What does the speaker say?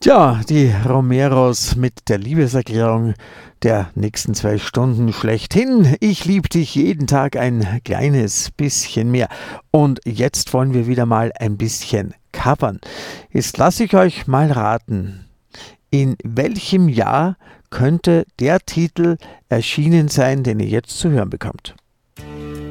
Tja, die Romeros mit der Liebeserklärung der nächsten 2 Stunden schlechthin. Ich liebe dich jeden Tag ein kleines bisschen mehr. Und jetzt wollen wir wieder mal ein bisschen covern. Jetzt lasse ich euch mal raten. In welchem Jahr könnte der Titel erschienen sein, den ihr jetzt zu hören bekommt?